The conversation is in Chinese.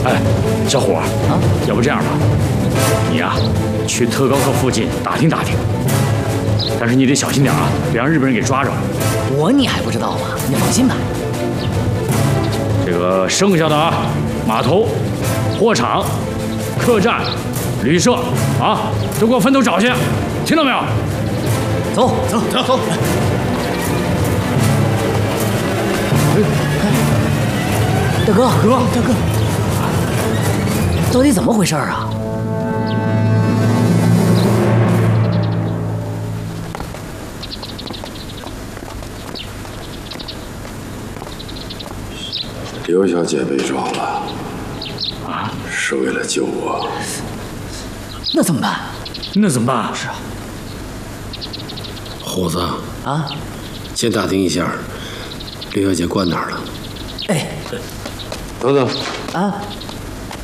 哎，小伙啊，要不这样吧，你呀，去特高课附近打听打听，但是你得小心点啊，别让日本人给抓着。 你还不知道吗？你放心吧。 这个剩下的啊，码头、货场、客栈、旅社啊，都给我分头找去，听到没有？ 走。大哥，到底怎么回事啊？ 刘小姐被抓了， 啊， 是为了救我。 那怎么办？ 是啊， 虎子啊， 先打听一下，刘小姐关哪儿了？ 哎， 等等， 啊，